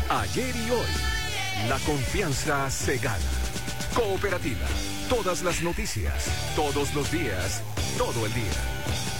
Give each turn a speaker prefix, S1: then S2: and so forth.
S1: Ayer y hoy. La confianza se gana. Cooperativa. Todas las noticias. Todos los días. Todo el día.